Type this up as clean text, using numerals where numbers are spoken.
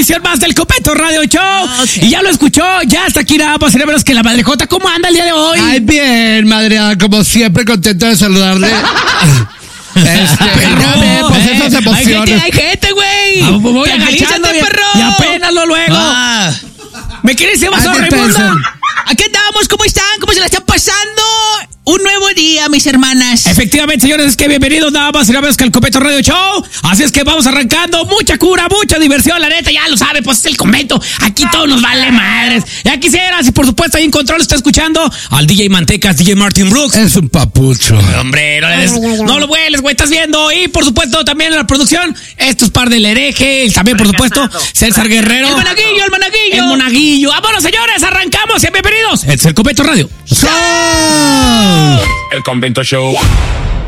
emisión más del Copeto Radio Show. Okay. Y ya lo escuchó, ya está aquí nada más cerebros que la Madrejota. ¿Cómo anda el día de hoy? Ay, bien, madreada, como siempre, contento de saludarle. Perro, pues esas emociones. Hay gente, güey. Voy agachando y apenas lo luego. ¿Me quieres ir más Raimundo? Aquí andamos, ¿cómo están? ¿Cómo se la están pasando? Un nuevo día, mis hermanas. Efectivamente, señores, es que bienvenidos nada más y nada menos que al Copeto Radio Show. Así es que vamos arrancando, mucha cura, mucha diversión, la neta, ya lo sabe, pues es el convento. Aquí todo nos vale madres. Ya quisieras, y por supuesto ahí en control está escuchando al DJ Mantecas, DJ Martin Brooks. Es un papucho. Hombre, no lo vueles, güey, estás viendo. Y por supuesto también en la producción, estos par del hereje, y también por supuesto César Guerrero. El monaguillo. Vámonos, señores, arrancamos, sean bienvenidos. Es el Copeto Radio Show. El Convento Show.